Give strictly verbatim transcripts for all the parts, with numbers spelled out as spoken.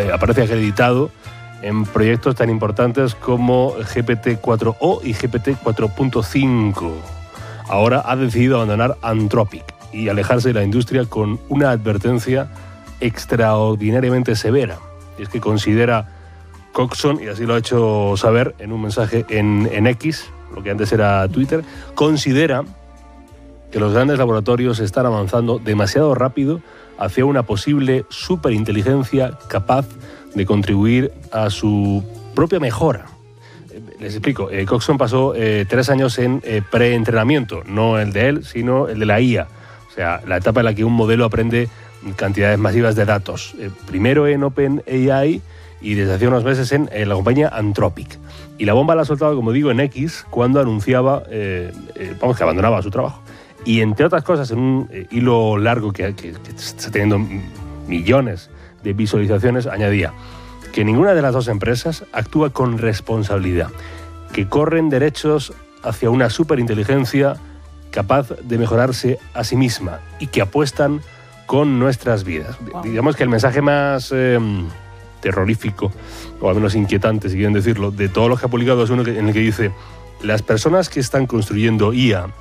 eh, aparece acreditado en proyectos tan importantes como G P T cuatro o y G P T cuatro punto cinco. Ahora ha decidido abandonar Anthropic y alejarse de la industria con una advertencia extraordinariamente severa. Y es que considera Coxon, y así lo ha hecho saber en un mensaje en, en X, lo que antes era Twitter, considera que los grandes laboratorios están avanzando demasiado rápido hacia una posible superinteligencia capaz de contribuir a su propia mejora. Les explico, eh, Coxon pasó eh, tres años en eh, preentrenamiento, no el de él, sino el de la I A. O sea, la etapa en la que un modelo aprende cantidades masivas de datos. Eh, primero en OpenAI y desde hace unos meses en, en la compañía Anthropic. Y la bomba la ha soltado, como digo, en X, cuando anunciaba, eh, eh, vamos, que abandonaba su trabajo. Y entre otras cosas, en un eh, hilo largo que, que, que está teniendo millones de visualizaciones, añadía que ninguna de las dos empresas actúa con responsabilidad, que corren derechos hacia una superinteligencia capaz de mejorarse a sí misma y que apuestan con nuestras vidas. Wow. Digamos que el mensaje más eh, terrorífico, o al menos inquietante, si quieren decirlo, de todos los que ha publicado es uno que, en el que dice: las personas que están construyendo I A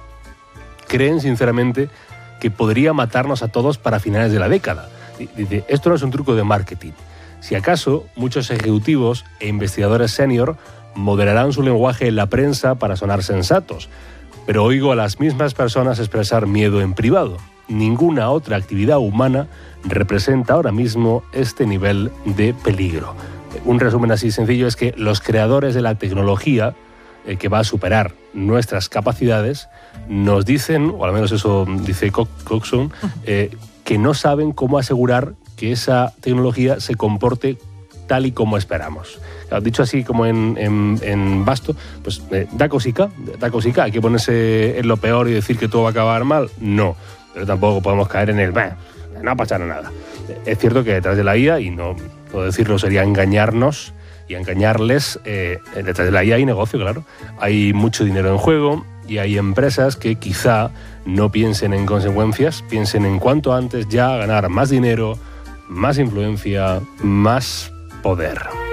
creen sinceramente que podría matarnos a todos para finales de la década. Dice, esto no es un truco de marketing. Si acaso, muchos ejecutivos e investigadores senior moderarán su lenguaje en la prensa para sonar sensatos, pero oigo a las mismas personas expresar miedo en privado. Ninguna otra actividad humana representa ahora mismo este nivel de peligro. Un resumen así sencillo es que los creadores de la tecnología eh, que va a superar nuestras capacidades nos dicen, o al menos eso dice Coxon, eh, que no saben cómo asegurar que esa tecnología se comporte tal y como esperamos. Claro, dicho así como en, en, en vasto, pues eh, da cosica, da cosica. Hay que ponerse en lo peor y decir que todo va a acabar mal. No, pero tampoco podemos caer en el bah, no pasará nada. Es cierto que detrás de la I A, y no, no decirlo sería engañarnos y engañarles, eh, detrás de la I A hay negocio, claro. Hay mucho dinero en juego y hay empresas que quizá no piensen en consecuencias, piensen en cuanto antes ya ganar más dinero, más influencia, más poder.